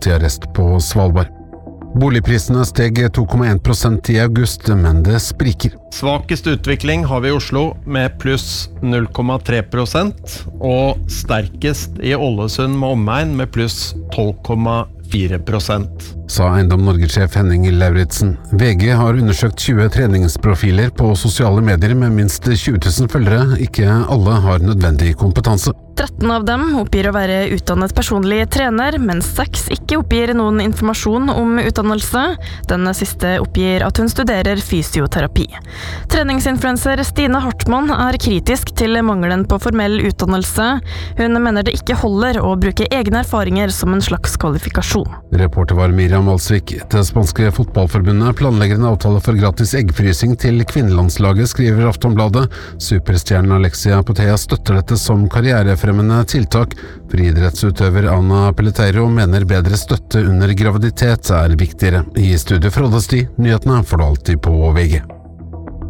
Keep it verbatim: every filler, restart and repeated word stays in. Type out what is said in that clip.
satt i arrest på Svalbard. Boligprisene steg to komma en prosent i august, men det spriker. Svakest utvikling har vi i Oslo med pluss null komma tre prosent, og sterkest i Ålesund med omegn med pluss tolv komma fire prosent. Sa Eiendom Norge-sjef Henning Lauritzen. V G har undersøkt tjue treningsprofiler på sosiale medier med minst tjue tusen følgere. Ikke alle har nødvendig kompetanse. tretten av dem oppgir å være utdannet personlig trener, mens seks ikke oppgir noen informasjon om utdannelse. Den siste oppgir at hun studerer fysioterapi. Treningsinfluencer Stine Hartmann er kritisk til mangelen på formell utdannelse. Hun mener det ikke holder å bruke egne erfaringer som en slags kvalifikasjon. Reporter var Miriam Alsvik. Det spanske fotballforbundet planlegger en avtale for gratis eggfrysing til kvinnelandslaget, skriver Aftonbladet. Superstjernen Alexia Putellas støtter dette som karrierefremmende tiltak. Friidrettsutøver Anna Pelletiero mener bedre støtte under graviditet er viktigere. I studio fra Oddestid, nyhetene får du alltid på V G.